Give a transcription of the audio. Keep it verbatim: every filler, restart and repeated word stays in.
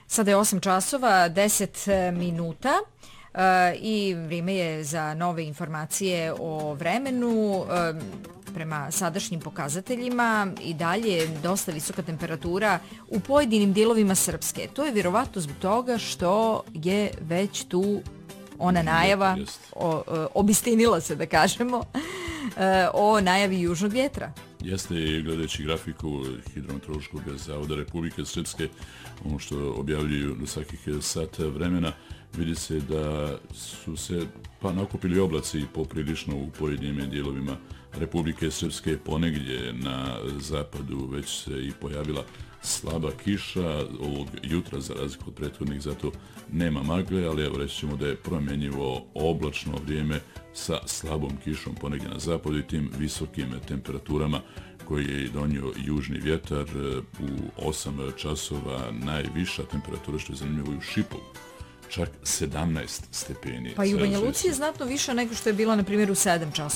Sada je osam časova, deset minuta uh, i vrijeme je za nove informacije o vremenu. Uh, prema sadašnjim pokazateljima i dalje dosta visoka temperatura u pojedinim dijelovima Srpske. To je vjerovatno zbog toga što je već tu ona najava, o, obistinila se da kažemo, o najavi južnog vjetra. Jeste, i gledajući grafiku Hidrometeorološkog zavoda Republike Srpske, ono što objavljuju do svakih sat vremena, vidi se da su se pa nakupili oblaci poprilično u pojedinim dijelovima Republike Srpske, ponegdje na zapadu već se i pojavila slaba kiša ovog jutra za razliku od prethodnih, zato nema magle, ali evo reći ćemo da je promjenjivo oblačno vrijeme sa slabom kišom ponegdje na zapadu i tim visokim temperaturama koji je donio južni vjetar. U osam časova najviša temperatura, što je zanimljivo, i u Šipovu. Čak sedamnaest stepeni. Pa i u Banja Luci je znatno više nego što je bila, na primjer, u sedam časova.